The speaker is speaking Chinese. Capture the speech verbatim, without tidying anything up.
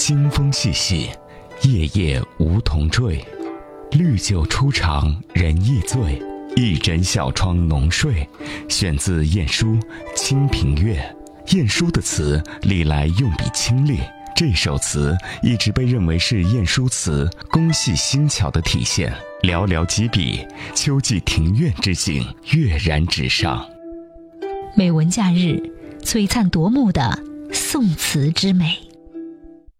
清风细细，夜夜梧桐坠。绿酒初尝人亦醉，一枕小窗浓睡。选自晏殊《清平乐》。晏殊的词历来用笔清冽，这首词一直被认为是晏殊词工细精巧的体现。寥寥几笔，秋季庭院之景跃然纸上。 美文假日，璀璨夺目的宋词之美。